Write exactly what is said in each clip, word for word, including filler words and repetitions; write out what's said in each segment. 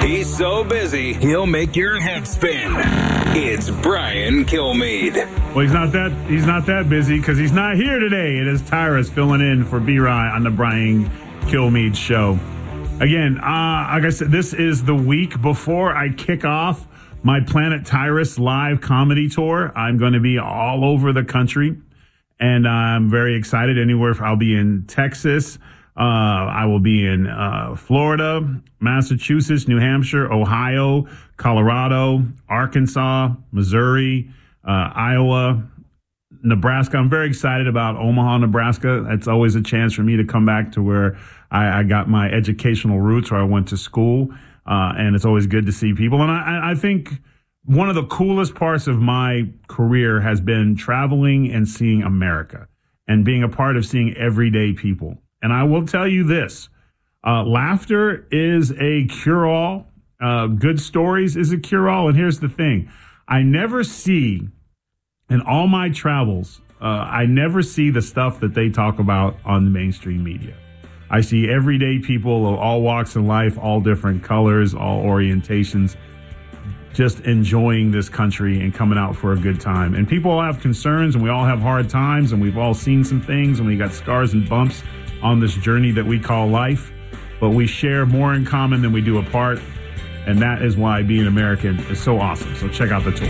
He's so busy, he'll make your head spin. It's Brian Kilmeade. Well, he's not that he's not that busy because he's not here today. It is Tyrus filling in for B-Rye on the Brian Kilmeade Show. Again, uh, like I said, this is the week before I kick off my Planet Tyrus live comedy tour. I'm going to be all over the country, and I'm very excited. Anywhere I'll be in Texas. Uh, I will be in uh, Florida, Massachusetts, New Hampshire, Ohio, Colorado, Arkansas, Missouri, uh, Iowa, Nebraska. I'm very excited about Omaha, Nebraska. It's always a chance for me to come back to where I, I got my educational roots, where I went to school, uh, and it's always good to see people. And I, I think one of the coolest parts of my career has been traveling and seeing America and being a part of seeing everyday people. And I will tell you this, uh, laughter is a cure-all. Uh, good stories is a cure-all. And here's the thing. I never see, in all my travels, uh, I never see the stuff that they talk about on the mainstream media. I see everyday people of all walks of life, all different colors, all orientations, just enjoying this country and coming out for a good time. And people all have concerns, and we all have hard times, and we've all seen some things, and we got scars and bumps on this journey that we call life, but we share more in common than we do apart, and that is why being American is so awesome. So check out the tour.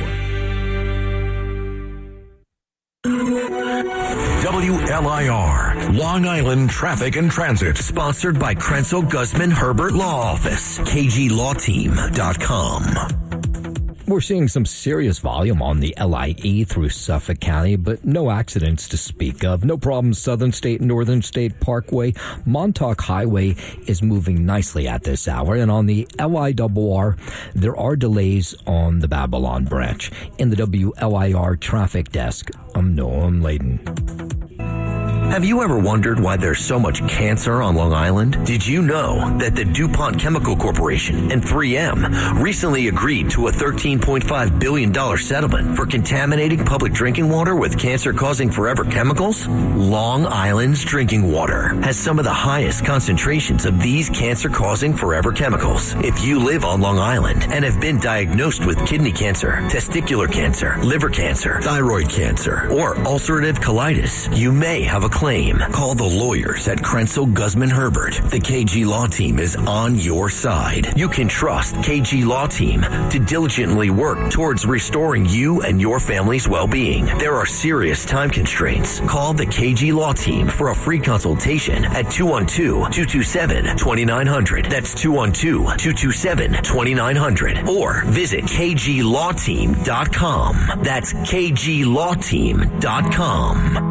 W L I R, Long Island Traffic and Transit. Sponsored by Krenzel Guzman Herbert Law Office, K G law team dot com. We're seeing some serious volume on the L I E through Suffolk County, but no accidents to speak of. No problems. Southern State, Northern State Parkway, Montauk Highway is moving nicely at this hour. And on the L I R R, there are delays on the Babylon branch. In the W L I R traffic desk, I'm Noam Layden. Have you ever wondered why there's so much cancer on Long Island? Did you know that the DuPont Chemical Corporation and three M recently agreed to a thirteen point five billion dollars settlement for contaminating public drinking water with cancer-causing forever chemicals? Long Island's drinking water has some of the highest concentrations of these cancer-causing forever chemicals. If you live on Long Island and have been diagnosed with kidney cancer, testicular cancer, liver cancer, thyroid cancer, or ulcerative colitis, you may have a claim. Call the lawyers at Krenzel Guzman Herbert. The K G Law Team is on your side. You can trust K G Law Team to diligently work towards restoring you and your family's well-being. There are serious time constraints. Call the K G Law Team for a free consultation at two one two, two two seven, two nine zero zero. That's two one two, two two seven, two nine zero zero. Or visit K G law team dot com. That's K G law team dot com.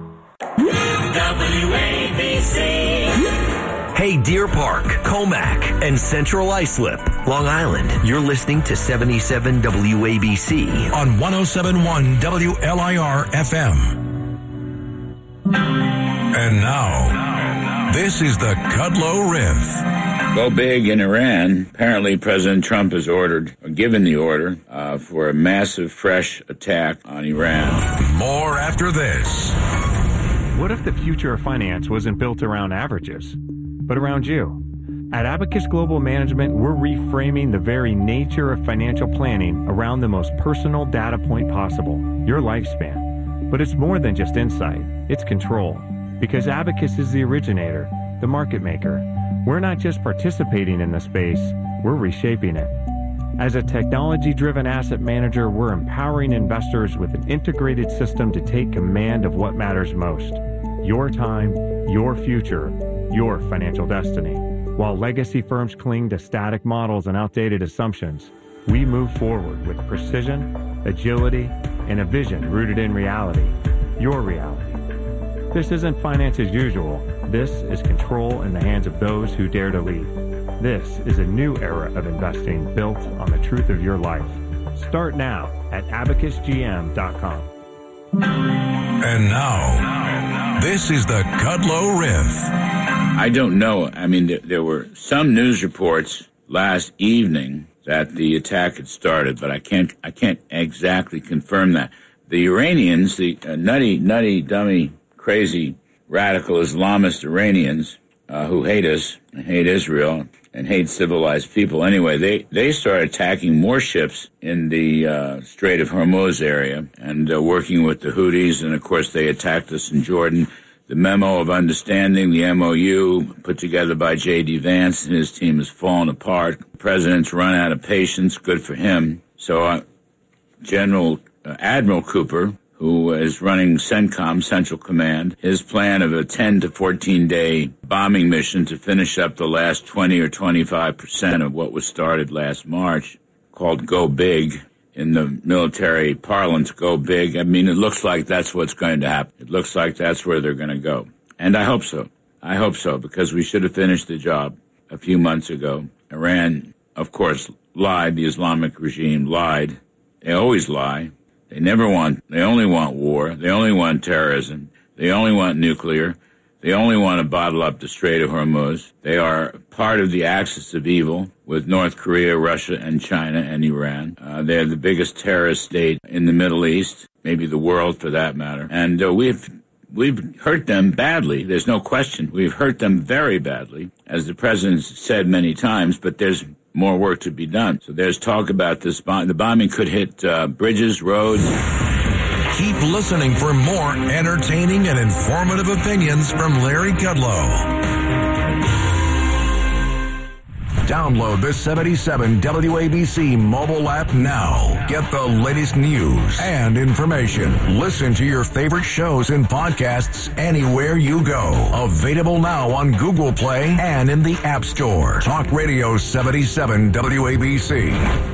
W A B C. Hey, Deer Park, Comac, and Central Islip, Long Island. You're listening to seventy-seven W A B C on one oh seven point one W L I R F M. And now, this is the Kudlow Riff. Go big in Iran. Apparently, President Trump has ordered, or given the order, uh, for a massive fresh attack on Iran. More after this. What if the future of finance wasn't built around averages, but around you? At Abacus Global Management, we're reframing the very nature of financial planning around the most personal data point possible, your lifespan. But it's more than just insight, it's control. Because Abacus is the originator, the market maker. We're not just participating in the space, we're reshaping it. As a technology-driven asset manager, we're empowering investors with an integrated system to take command of what matters most. Your time, your future, your financial destiny. While legacy firms cling to static models and outdated assumptions, we move forward with precision, agility, and a vision rooted in reality. Your reality. This isn't finance as usual. This is control in the hands of those who dare to lead. This is a new era of investing built on the truth of your life. Start now at abacus g m dot com. And now, this is the Kudlow Riff. I don't know. I mean, there, there were some news reports last evening that the attack had started, but I can't I can't exactly confirm that. The Iranians, the uh, nutty, nutty, dummy, crazy, radical Islamist Iranians uh, who hate us, hate Israel, and hate civilized people. Anyway, they, they started attacking more ships in the uh, Strait of Hormuz area and uh, working with the Houthis, and of course they attacked us in Jordan. The Memo of Understanding, the M O U, put together by J D. Vance and his team, has fallen apart. The president's run out of patience. Good for him. So uh, General uh, Admiral Cooper, who is running CENTCOM, Central Command, his plan of a ten to fourteen day bombing mission to finish up the last twenty or twenty-five percent of what was started last March, called Go Big. In the military parlance, go big. I mean, it looks like that's what's going to happen. It looks like that's where they're going to go. And I hope so. I hope so, because we should have finished the job a few months ago. Iran, of course, lied. The Islamic regime lied. They always lie. They never want, they only want war. They only want terrorism. They only want nuclear. They only want to bottle up the Strait of Hormuz. They are part of the axis of evil with North Korea, Russia, and China and Iran. Uh, they're the biggest terrorist state in the Middle East, maybe the world for that matter. And uh, we've we've hurt them badly. There's no question. We've hurt them very badly, as the president said many times, but there's more work to be done. So there's talk about this bomb. The bombing could hit uh, bridges, roads. Keep listening for more entertaining and informative opinions from Larry Kudlow. Download the seventy-seven W A B C mobile app now. Get the latest news and information. Listen to your favorite shows and podcasts anywhere you go. Available now on Google Play and in the App Store. Talk Radio seventy-seven W A B C.